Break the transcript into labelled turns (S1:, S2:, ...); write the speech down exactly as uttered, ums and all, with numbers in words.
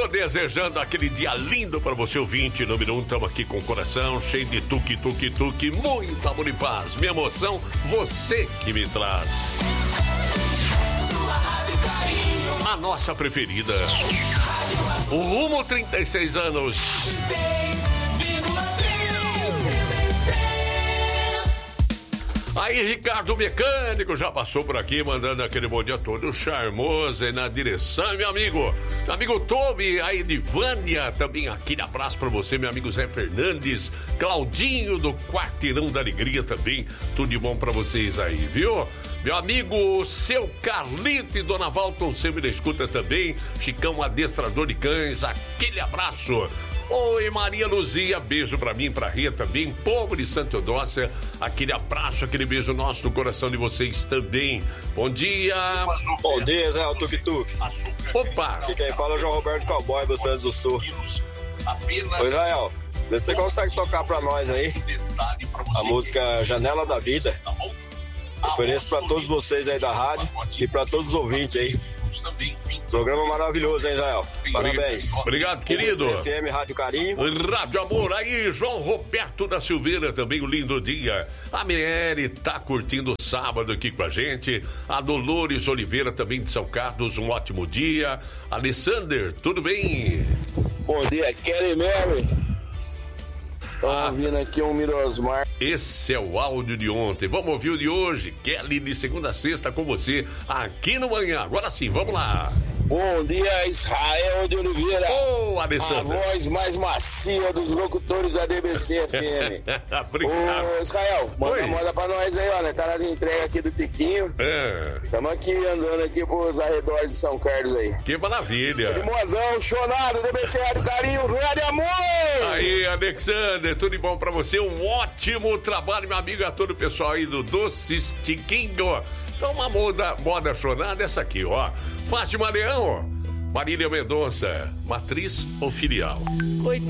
S1: Tô desejando aquele dia lindo para você, ouvinte número um. Estamos aqui com o coração cheio de tuque, tuque, tuque. Muito amor e paz. Minha emoção, você que me traz.
S2: Sua Rádio Carinho.
S1: A nossa preferida. O Rumo trinta e seis anos. Aí, Ricardo Mecânico já passou por aqui, mandando aquele bom dia todo charmoso aí na direção, meu amigo. Meu amigo Tobi, aí de Vânia, também aquele abraço pra você, meu amigo Zé Fernandes, Claudinho do Quarteirão da Alegria também, tudo de bom pra vocês aí, viu? Meu amigo, seu Carlito e Dona Valton, sempre na escuta também, Chicão Adestrador de Cães, aquele abraço. Oi, Maria Luzia, beijo pra mim, pra Rita também, povo de Santa Eudócia, aquele abraço, aquele beijo nosso no coração de vocês também. Bom dia.
S3: Bom dia, Zé, o Tuk Tuk.
S1: Opa.
S3: E quem fala é o João Roberto Cowboy, dos Pés do Sul. Ô, Israel, vê se você consegue tocar pra nós aí a música Janela da Vida. Ofereço pra todos vocês aí da rádio e pra todos os ouvintes aí. Programa maravilhoso, hein, Israel? Parabéns.
S1: Obrigado, querido.
S3: F M Rádio Carinho.
S1: Rádio Amor, aí, João Roberto da Silveira, também um lindo dia. A Miere tá curtindo o sábado aqui com a gente. A Dolores Oliveira, também de São Carlos, um ótimo dia. Alessander, tudo bem?
S4: Bom dia, Kelly Mary. Estamos
S1: Ah.
S4: ouvindo aqui um Mirosmar.
S1: Esse é o áudio de ontem. Vamos ouvir o de hoje. Kelly, de segunda a sexta com você, aqui no Manhã. Agora sim, vamos lá.
S4: Bom dia, Israel de Oliveira.
S1: Ô,
S4: A
S1: Alessandro.
S4: voz mais macia dos locutores da D B C F M.
S1: Obrigado.
S4: Ô, Israel, manda
S1: Oi.
S4: a moda pra nós aí, ó. Né? Tá nas entregas aqui do Tiquinho.
S1: É,
S4: Estamos aqui andando aqui pros arredores de São Carlos aí.
S1: que
S4: De
S1: maravilha.
S4: modão, chonado, D B C Rádio Carinho, Rádio Amor!
S1: Aí, Alexander, tudo de bom pra você? Um ótimo trabalho, meu amigo, a todo o pessoal aí do Doces Tiquinho. Então, uma moda, moda chonada, essa aqui, ó. Fátima Leão, Marília Mendonça, matriz ou filial?